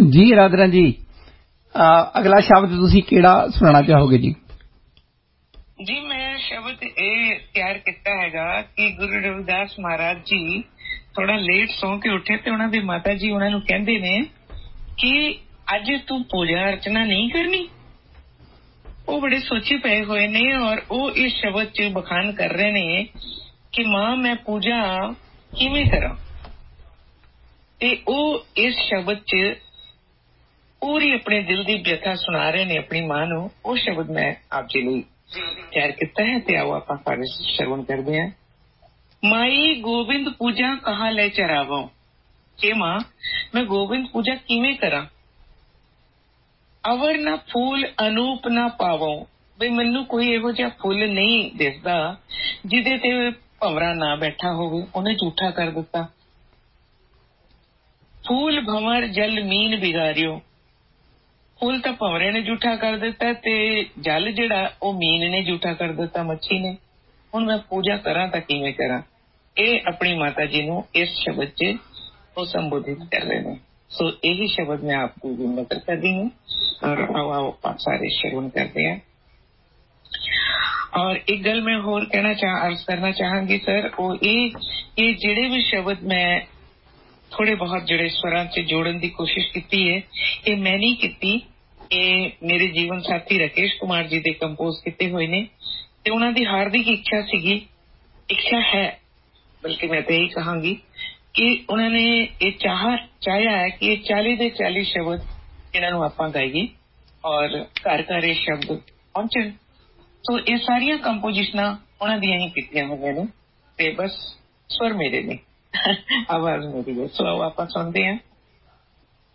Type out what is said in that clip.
जी राधना जी, अगला शब्द तुसी केड़ा सुनाना चाहोगे जी? जी मैं शब्द ये तैयार किया हैगा कि गुरु रविदास महाराज जी थोड़ा लेट सौ के उठे ते उन्हां दी माता जी उन्हां नूं कहंदे ने कि अज तू पूजा अर्चना नहीं करनी। वो बड़े सोचे पे हुए ने और वो इस शब्द च बखान कर रहे ने कि मां मैं पूजा किवें करा। ते वो इस शब्द च पूरी अपने दिल की व्यथा सुना रहे ने अपनी मां नूं। वो शब्द मैं आप जी लिए तैयार किया है ते आओ आपां सारे श्रवण करते हैं। माई गोविंद पूजा कहा ले चरावो। हे मां मैं गोविंद पूजा किवें करा। अवर ना फूल अनूप ना पावो। बई मैनू कोई इहो जिहा फुल नहीं दिसदा जिदे ते भंवरा ना बैठा होवे, उन्हें झूठा कर दिता। फूल भंवर जल मीन बिगारियो। फूल तो भंवरे ने झूठा कर दिता ते जल जिहड़ा ओ मीन ने झूठा कर दिता, मच्छी ने। हुण मैं पूजा करा तां किवें करा। ये अपनी माता जी नूं इस शब्द च वो संबोधित कर रहे हैं। सो यही शब्द मैं आपको नकल कर रही हूँ और आओ आप सारे श्रवण करते हैं। और एक गल मैं होर कहना अर्ज करना चाहांगी सर, वो ये जिहड़े भी शब्द मैं थोड़े बहुत जिहड़े स्वरां से जोड़न की कोशिश की है, ये मैं नहीं की, ये मेरे जीवन साथी राकेश कुमार जी ने कंपोज किए हुए ने। ते उन्हां दी हार्दिक इच्छा है, बल्कि मैं तो यही कहांगी कि उन्होंने ये चाहया है कि ये 40 दे 40 शब्द इन्हों आप गाइए और घर घर ये शब्द पहुंचन। तो ये सारिया कंपोजिशन उन्होंने दियां ही कीतियां हुई ने, ते बस स्वर मेरे ने आवाज मेरी है। सो आओ आप सुनते हैं।